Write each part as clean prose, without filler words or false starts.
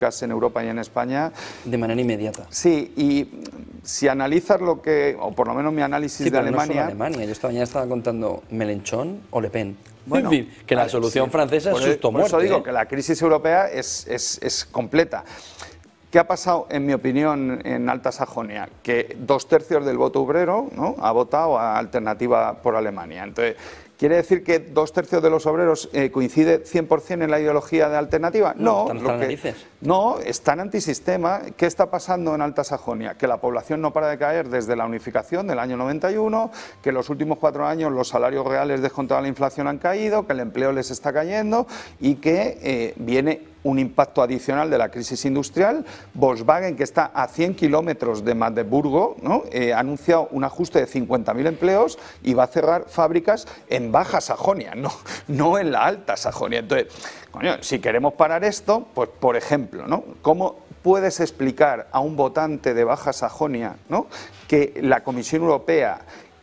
en Europa y en España. De manera inmediata. Sí, y si analizas lo que, o por lo menos mi análisis de Alemania... No solo Alemania, yo esta mañana estaba contando Mélenchon o Le Pen. Bueno, en fin, que la solución francesa es susto muerte. Por eso digo que la crisis europea es completa. ¿Qué ha pasado, en mi opinión, en Alta Sajonia? Que 2/3 del voto obrero, ¿no?, ha votado a Alternativa por Alemania. Entonces, ¿quiere decir que 2/3 de los obreros coincide 100% en la ideología de Alternativa? No, no, están antisistema. ¿Qué está pasando en Alta Sajonia? Que la población no para de caer desde la unificación del año 91, que en los últimos 4 años los salarios reales descontados la inflación han caído, que el empleo les está cayendo y que viene un impacto adicional de la crisis industrial. Volkswagen, que está a 100 kilómetros de Magdeburgo, ¿no?, ha anunciado un ajuste de 50.000 empleos y va a cerrar fábricas en Baja Sajonia, no en la Alta Sajonia. Entonces, coño, si queremos parar esto, pues por ejemplo, ¿no?, ¿cómo puedes explicar a un votante de Baja Sajonia, ¿no?, que la Comisión Europea,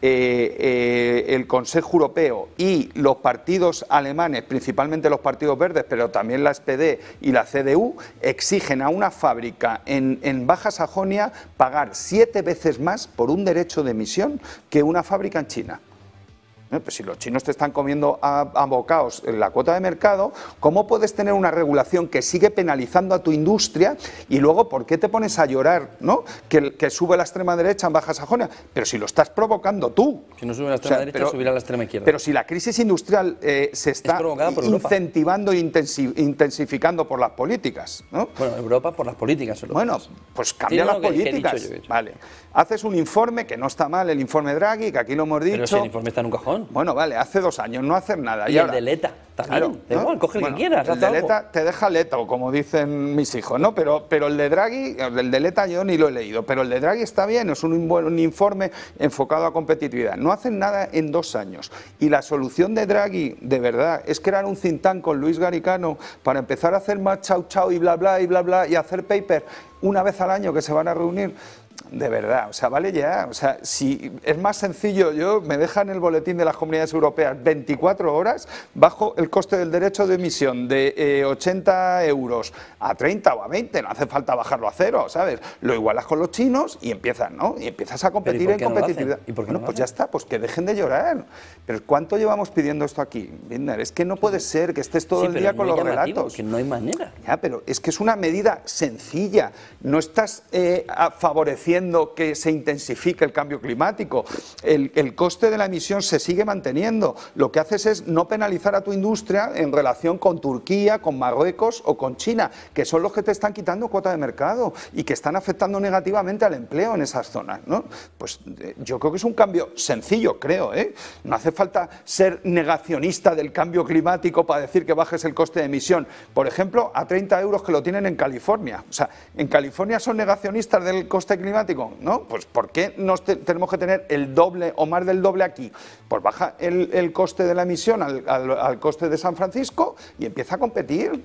el Consejo Europeo y los partidos alemanes, principalmente los partidos verdes, pero también la SPD y la CDU, exigen a una fábrica en Baja Sajonia pagar 7 veces más por un derecho de emisión que una fábrica en China? Pues si los chinos te están comiendo a bocaos en la cuota de mercado, ¿cómo puedes tener una regulación que sigue penalizando a tu industria y luego por qué te pones a llorar, ¿no?, que sube la extrema derecha en Baja Sajonia? Pero si lo estás provocando tú. Si no sube la extrema derecha, subirá la extrema izquierda. Pero si la crisis industrial se está incentivando e intensificando por las políticas, ¿no? Bueno, Europa por las políticas. Bueno, pues cambia las políticas. Vale. Haces un informe, que no está mal, el informe Draghi, que aquí lo hemos dicho. Pero si el informe está en un cajón. Bueno, vale, hace 2 años, no hacer nada. Y ahora, el de Leta también, claro, ¿no? Igual, coge el que quieras. El de Leta te deja Leto, como dicen mis hijos, ¿no? Pero el de Draghi, el de Leta yo ni lo he leído, pero el de Draghi está bien, es un informe enfocado a competitividad. No hacen nada en 2 años. Y la solución de Draghi, de verdad, es crear un think tank con Luis Garicano para empezar a hacer más chau chau y bla bla y hacer paper una vez al año que se van a reunir. De verdad, o sea, vale ya, o sea, si es más sencillo, yo me dejan el boletín de las comunidades europeas 24 horas, bajo el coste del derecho de emisión de 80 euros a 30 o a 20, no hace falta bajarlo a 0, ¿sabes? Lo igualas con los chinos y empiezas, ¿no? Y empiezas a competir en competitividad. ¿Y por qué bueno, no pues ya está, pues que dejen de llorar. Pero ¿cuánto llevamos pidiendo esto aquí, Binder? Es que no puede ser que estés todo el día con los relatos. Que no hay manera. Ya, pero es que es una medida sencilla, no estás favoreciendo que se intensifique el cambio climático, el coste de la emisión se sigue manteniendo, lo que haces es no penalizar a tu industria en relación con Turquía, con Marruecos o con China, que son los que te están quitando cuota de mercado y que están afectando negativamente al empleo en esas zonas, ¿no? Pues yo creo que es un cambio sencillo, creo, ¿eh? No hace falta ser negacionista del cambio climático para decir que bajes el coste de emisión, por ejemplo, a 30 euros que lo tienen en California. O sea, en California son negacionistas del coste climático, ¿no? Pues ¿por qué tenemos que tener el doble o más del doble aquí? Pues baja el coste de la emisión al coste de San Francisco y empieza a competir.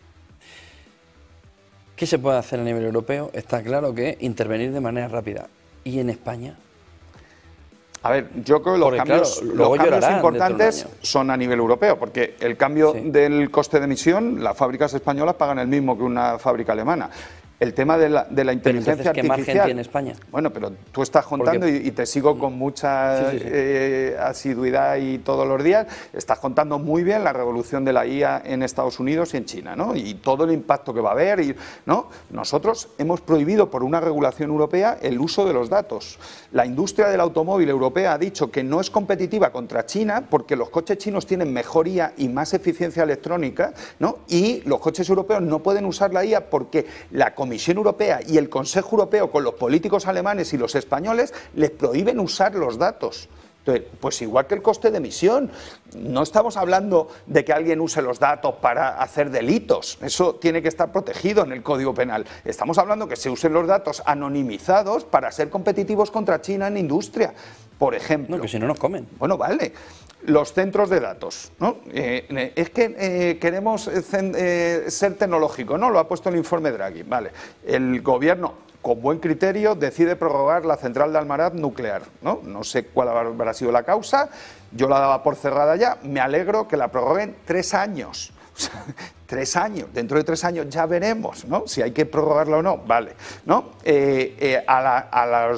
¿Qué se puede hacer a nivel europeo? Está claro que intervenir de manera rápida. ¿Y en España? A ver, yo creo que los cambios importantes son a nivel europeo, porque el cambio del coste de emisión, las fábricas españolas pagan el mismo que una fábrica alemana. El tema de la inteligencia artificial. ¿Qué margen tiene España? Bueno, pero tú estás contando y te sigo con mucha asiduidad y todos los días. Estás contando muy bien la revolución de la IA en Estados Unidos y en China, ¿no? Y todo el impacto que va a haber, ¿no? Nosotros hemos prohibido por una regulación europea el uso de los datos. La industria del automóvil europea ha dicho que no es competitiva contra China porque los coches chinos tienen mejor IA y más eficiencia electrónica, ¿no? Y los coches europeos no pueden usar la IA porque la Comisión Europea y el Consejo Europeo, con los políticos alemanes y los españoles, les prohíben usar los datos. Entonces, pues igual que el coste de emisión, no estamos hablando de que alguien use los datos para hacer delitos, eso tiene que estar protegido en el Código Penal. Estamos hablando que se usen los datos anonimizados para ser competitivos contra China en industria, por ejemplo. No, que si no nos comen. Bueno, vale. Los centros de datos, ¿no? Es que queremos ser tecnológicos, ¿no? Lo ha puesto el informe Draghi, vale. El gobierno, con buen criterio, decide prorrogar la central de Almaraz nuclear, ¿no? No sé cuál habrá sido la causa, yo la daba por cerrada ya, me alegro que la prorroguen 3 años. 3 años, dentro de 3 años ya veremos, ¿no? Si hay que prorrogarla o no, vale, ¿no? A los